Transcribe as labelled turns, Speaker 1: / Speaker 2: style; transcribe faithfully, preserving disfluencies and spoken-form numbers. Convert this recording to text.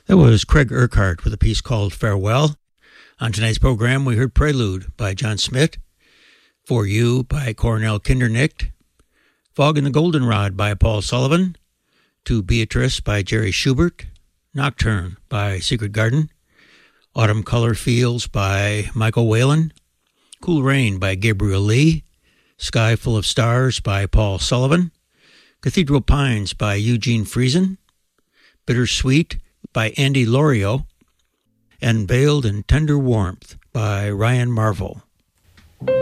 Speaker 1: That was Craig Urquhart with a piece called Farewell. On tonight's program, we heard Prelude by John Smith, For You by Cornell Kindernicht, Fog in the Goldenrod by Paul Sullivan, To Beatrice by Jerry Schubert, Nocturne by Secret Garden, Autumn Color Fields by Michael Whalen, Cool Rain by Gabriel Lee, Sky Full of Stars by Paul Sullivan, Cathedral Pines by Eugene Friesen, Bittersweet by Andy Lorio, and Veiled in Tender Warmth by Ryan Marvel.